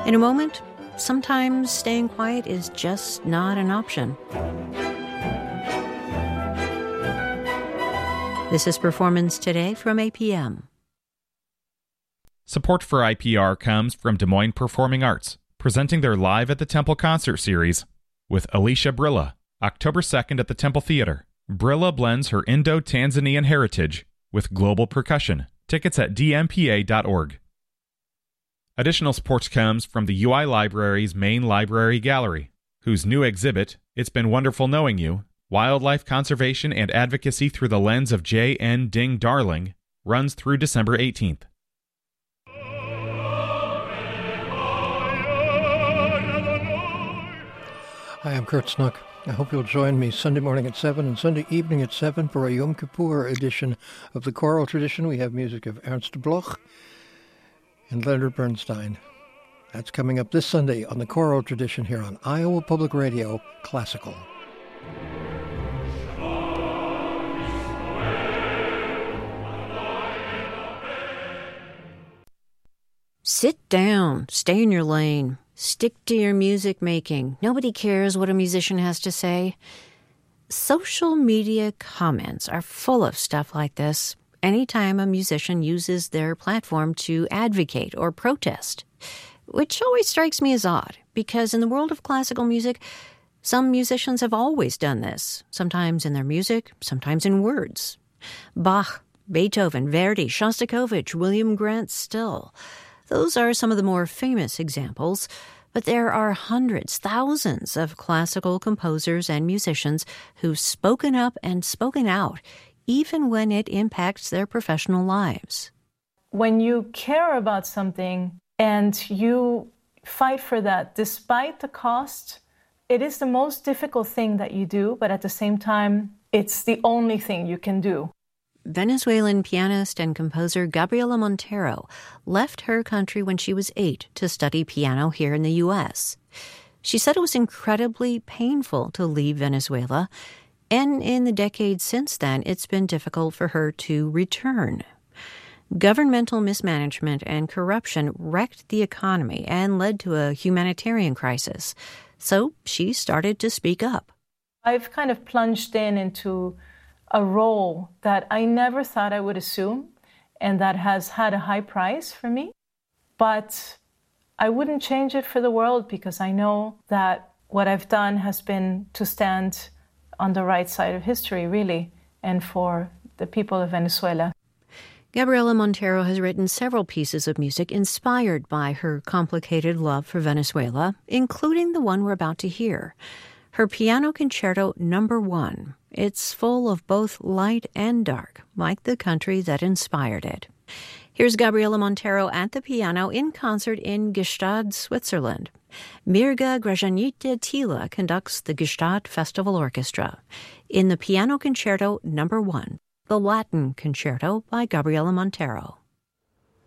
In a moment, sometimes staying quiet is just not an option. This is Performance Today from APM. Support for IPR comes from Des Moines Performing Arts, presenting their Live at the Temple concert series with Alicia Brilla, October 2nd at the Temple Theater. Brilla blends her Indo-Tanzanian heritage with global percussion. Tickets at dmpa.org. Additional support comes from the UI Library's main library gallery, whose new exhibit, It's Been Wonderful Knowing You, Wildlife Conservation and Advocacy Through the Lens of J.N. Ding Darling, runs through December 18th. Hi, I'm Kurt Snook. I hope you'll join me Sunday morning at 7 and Sunday evening at 7 for a Yom Kippur edition of the choral tradition. We have music of Ernst Bloch and Leonard Bernstein. That's coming up this Sunday on the choral tradition here on Iowa Public Radio Classical. Sit down, stay in your lane, stick to your music making. Nobody cares what a musician has to say. Social media comments are full of stuff like this anytime a musician uses their platform to advocate or protest, which always strikes me as odd, because in the world of classical music, some musicians have always done this, sometimes in their music, sometimes in words. Bach, Beethoven, Verdi, Shostakovich, William Grant Still. Those are some of the more famous examples, but there are hundreds, thousands of classical composers and musicians who've spoken up and spoken out, even when it impacts their professional lives. When you care about something and you fight for that, despite the cost, it is the most difficult thing that you do, but at the same time, it's the only thing you can do. Venezuelan pianist and composer Gabriela Montero left her country when she was 8 to study piano here in the U.S. She said it was incredibly painful to leave Venezuela, and in the decades since then, it's been difficult for her to return. Governmental mismanagement and corruption wrecked the economy and led to a humanitarian crisis. So she started to speak up. I've kind of plunged into a role that I never thought I would assume and that has had a high price for me. But I wouldn't change it for the world, because I know that what I've done has been to stand on the right side of history, really, and for the people of Venezuela. Gabriela Montero has written several pieces of music inspired by her complicated love for Venezuela, including the one we're about to hear. Her Piano Concerto No. 1. It's full of both light and dark, like the country that inspired it. Here's Gabriela Montero at the piano in concert in Gstaad, Switzerland. Mirga Gražinytė Tyla conducts the Gstaad Festival Orchestra. In the Piano Concerto No. 1, the Latin Concerto by Gabriela Montero.